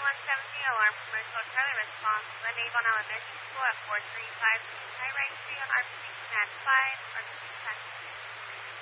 170 alarm commercial Charlie response. Glen Avon Elementary School at 435 High Right Street on our